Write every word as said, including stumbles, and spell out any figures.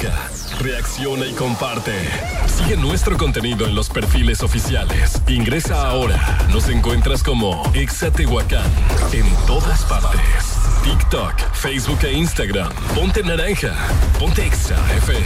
Naranja. Reacciona y comparte. Sigue nuestro contenido en los perfiles oficiales. Ingresa ahora. Nos encuentras como Exa Tehuacán en todas partes. TikTok, Facebook e Instagram. Ponte Naranja. Ponte Exa F M.